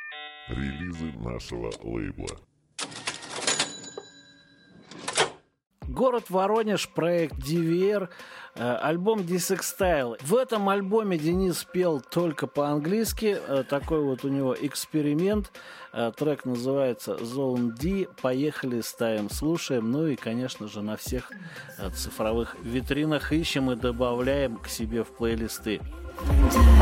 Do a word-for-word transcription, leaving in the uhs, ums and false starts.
Релизы нашего лейбла. Город Воронеж, проект ди ви эр, э, альбом Disextile. В этом альбоме Денис пел только по-английски. Э, такой вот у него эксперимент. Э, трек называется Zone D. Поехали, ставим, слушаем. Ну и, конечно же, на всех э, цифровых витринах ищем и добавляем к себе в плейлисты.